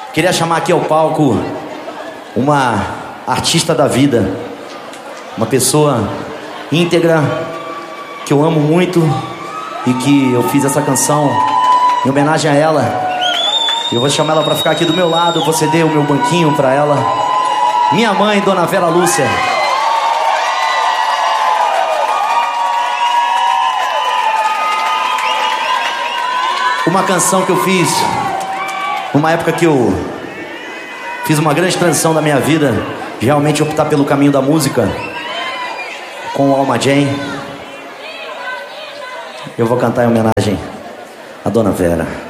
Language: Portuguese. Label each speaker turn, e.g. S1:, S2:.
S1: Queria chamar aqui ao palco uma artista da vida, uma pessoa íntegra, que eu amo muito e que eu fiz essa canção em homenagem a ela. Eu vou chamar ela pra ficar aqui do meu lado, vou ceder o meu banquinho pra ela. Minha mãe, Dona Vera Lúcia. Uma canção que eu fiz numa época que eu fiz uma grande transição da minha vida, de realmente optar pelo caminho da música com o Alma Jane. Eu vou cantar em homenagem a Dona Vera.